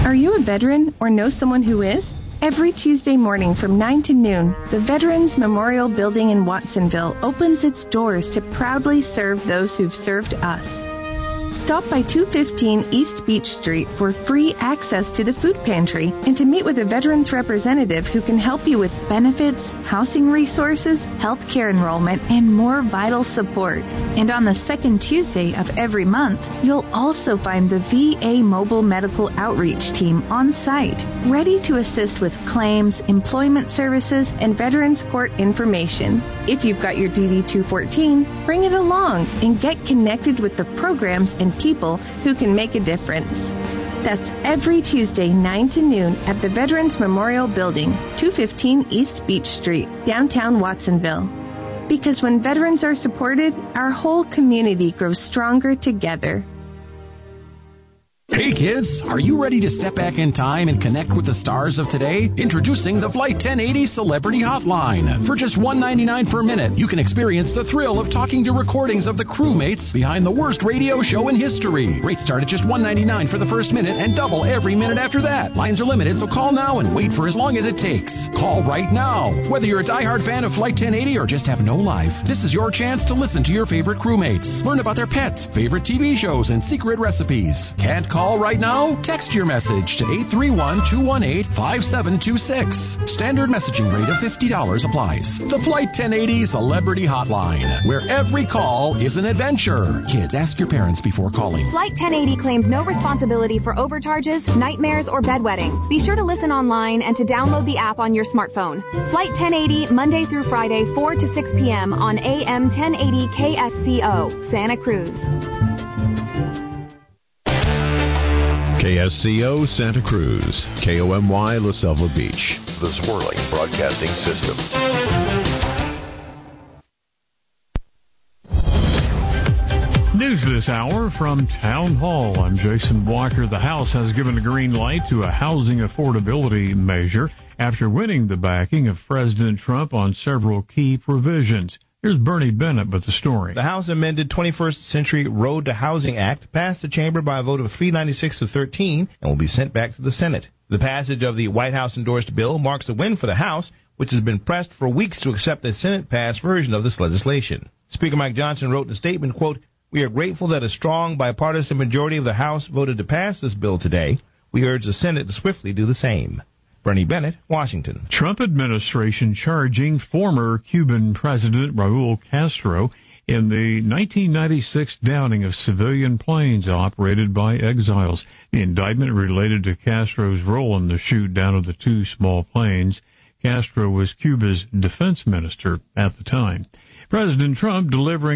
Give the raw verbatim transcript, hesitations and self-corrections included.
Are you a veteran or know someone who is? Every Tuesday morning from nine to noon, the Veterans Memorial Building in Watsonville opens its doors to proudly serve those who've served us. Stop by two fifteen East Beach Street for free access to the food pantry and to meet with a veterans representative who can help you with benefits, housing resources, health care enrollment, and more vital support. And on the second Tuesday of every month, you'll also find the V A Mobile Medical Outreach Team on site, ready to assist with claims, employment services, and Veterans Court information. If you've got your D D two fourteen, bring it along and get connected with the programs and people who can make a difference. That's every Tuesday, nine to noon at the Veterans Memorial Building, two fifteen East Beach Street, downtown Watsonville. Because when veterans are supported, our whole community grows stronger together. Hey kids, are you ready to step back in time and connect with the stars of today? Introducing the Flight ten eighty Celebrity Hotline. For just one dollar and ninety-nine cents per minute, you can experience the thrill of talking to recordings of the crewmates behind the worst radio show in history. Rates start at just one dollar and ninety-nine cents for the first minute and double every minute after that. Lines are limited, so call now and wait for as long as it takes. Call right now. Whether you're a diehard fan of Flight ten eighty or just have no life, this is your chance to listen to your favorite crewmates. Learn about their pets, favorite T V shows, and secret recipes. Can't call right now? Text your message to eight three one, two one eight, five seven two six. Standard messaging rate of fifty dollars applies. The Flight ten eighty Celebrity Hotline, where every call is an adventure. Kids, ask your parents before calling. Flight ten eighty claims no responsibility for overcharges, nightmares, or bedwetting. Be sure to listen online and to download the app on your smartphone. Flight ten eighty, Monday through Friday, four to six p.m. on A M ten eighty K S C O, Santa Cruz. K S C O Santa Cruz, K O M Y La Selva Beach, the Swirling Broadcasting System. News this hour from Town Hall. I'm Jason Blocker. The House has given the green light to a housing affordability measure after winning the backing of President Trump on several key provisions. Here's Bernie Bennett with the story. The House amended twenty-first Century Road to Housing Act passed the chamber by a vote of three ninety-six to thirteen and will be sent back to the Senate. The passage of the White House-endorsed bill marks a win for the House, which has been pressed for weeks to accept a Senate-passed version of this legislation. Speaker Mike Johnson wrote in a statement, quote, "We are grateful that a strong bipartisan majority of the House voted to pass this bill today. We urge the Senate to swiftly do the same." Bernie Bennett, Washington. Trump administration charging former Cuban President Raul Castro in the nineteen ninety-six downing of civilian planes operated by exiles. The indictment related to Castro's role in the shoot down of the two small planes. Castro was Cuba's defense minister at the time. President Trump delivering